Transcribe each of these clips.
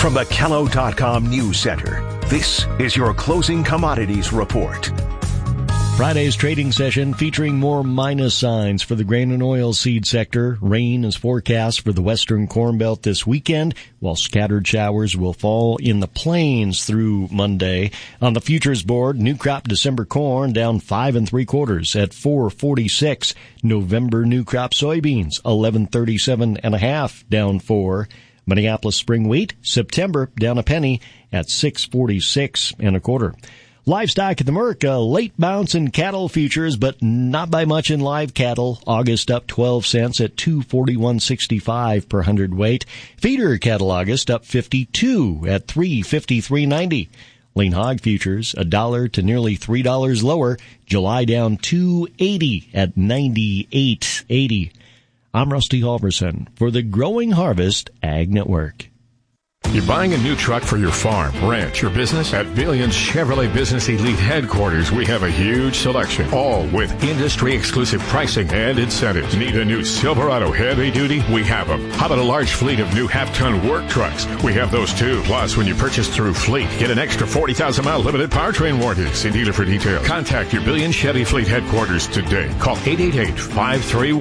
From the Kello.com News Center, this is your Closing Commodities Report. Friday's trading session featuring more minus signs for the grain and oil seed sector. Rain is forecast for the western Corn Belt this weekend, while scattered showers will fall in the plains through Monday. On the futures board, new crop December corn down 5 3/4 at $4.46. November new crop soybeans 11.37.5 down 4. Minneapolis spring wheat September down a penny at 6.46 1/4. Livestock at the Merc, a late bounce in cattle futures, but not by much in live cattle. August up 12 cents at $241.65 per hundredweight. Feeder cattle August up 52 at $353.90. Lean hog futures $1 to nearly $3 lower. July down $2.80 at $98.80. I'm Rusty Halverson for the Growing Harvest Ag Network. You're buying a new truck for your farm, ranch, or business? At Billions Chevrolet Business Elite Headquarters, we have a huge selection, all with industry-exclusive pricing and incentives. Need a new Silverado heavy duty? We have them. How about a large fleet of new half-ton work trucks? We have those too. Plus, when you purchase through Fleet, get an extra 40,000-mile limited powertrain warranty. See dealer for details. Contact your Billions Chevy Fleet Headquarters today. Call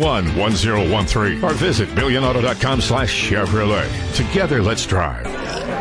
888-531-1013 or visit billionauto.com/Chevrolet. Together, let's drive.